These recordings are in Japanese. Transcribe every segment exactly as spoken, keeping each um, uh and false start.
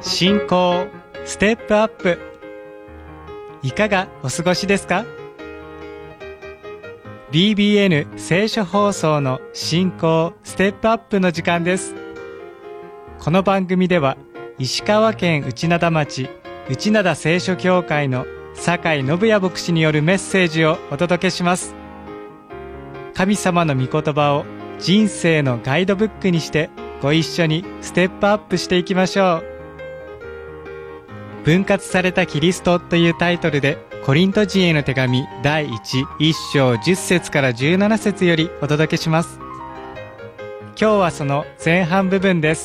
信仰ステップアップ。いかがお過ごしですか？ ビービーエヌ 聖書放送の信仰ステップアップの時間です。この番組では石川県内灘町内灘聖書教会の酒井信也牧師によるメッセージをお届けします。神様の御言葉を人生のガイドブックにしてご一緒にステップアップしていきましょう。分割されたキリストというタイトルでコリント人への手紙だいいち、いっ章じゅっ節からじゅうなな節よりお届けします。今日はその前半部分です。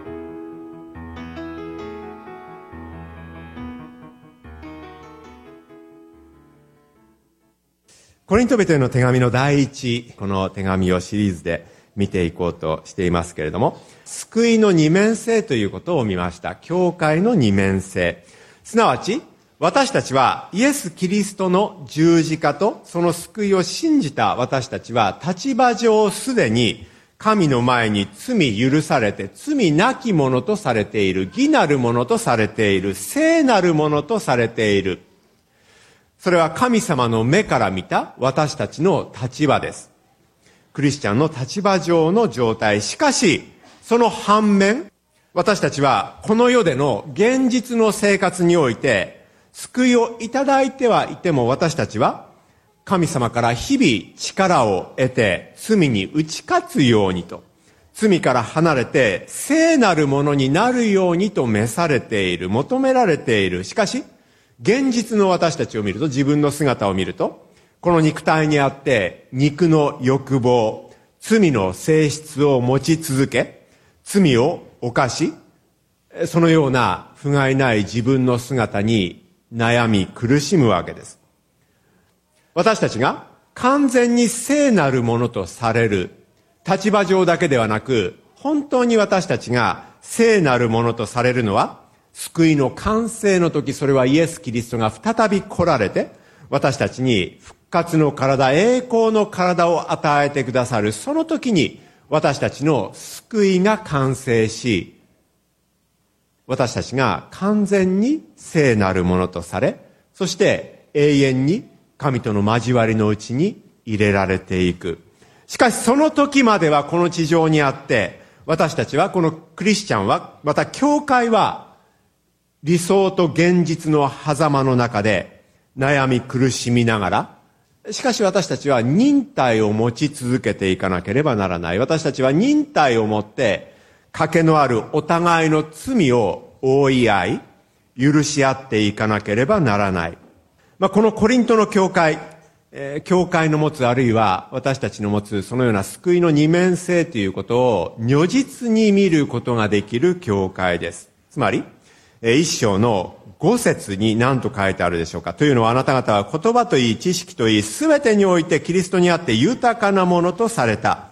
コリント人への手紙のだいいち、この手紙をシリーズで見ていこうとしていますけれども、救いの二面性ということを見ました。教会の二面性。すなわち、私たちはイエス・キリストの十字架とその救いを信じた私たちは立場上すでに神の前に罪許されて罪なきものとされている、義なるものとされている、聖なるものとされている。それは神様の目から見た私たちの立場です。クリスチャンの立場上の状態。しかし、その反面、私たちはこの世での現実の生活において、救いをいただいてはいても私たちは、神様から日々力を得て、罪に打ち勝つようにと、罪から離れて聖なるものになるようにと召されている、求められている。しかし、現実の私たちを見ると、自分の姿を見ると、この肉体にあって肉の欲望、罪の性質を持ち続け、罪を犯し、そのような不甲斐ない自分の姿に悩み苦しむわけです。私たちが完全に聖なるものとされる立場上だけではなく、本当に私たちが聖なるものとされるのは、救いの完成の時、それはイエス・キリストが再び来られて、私たちに復活の体、栄光の体を与えてくださる。その時に私たちの救いが完成し、私たちが完全に聖なるものとされ、そして永遠に神との交わりのうちに入れられていく。しかしその時まではこの地上にあって、私たちはこのクリスチャンは、また教会は理想と現実の狭間の中で悩み苦しみながら、しかし私たちは忍耐を持ち続けていかなければならない。私たちは忍耐を持って、賭けのあるお互いの罪を覆い合い、許し合っていかなければならない。まあ、このコリントの教会、えー、教会の持つ、あるいは私たちの持つそのような救いの二面性ということを如実に見ることができる教会です。つまり、一章の五節に何と書いてあるでしょうか。というのは、あなた方は言葉といい知識といい、すべてにおいてキリストにあって豊かなものとされた。